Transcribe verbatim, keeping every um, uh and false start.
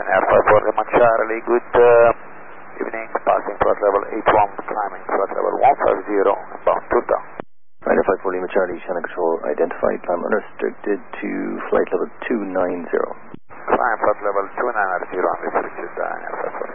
Air five four Lima Charlie, good uh, evening, passing flight level eight one, climbing flight level one five zero, bound to down. Air five four Lima Charlie, channel control identified, climb unrestricted to flight level two nine zero. Climb flight level two nine zero, unrestricted, uh, Air five four.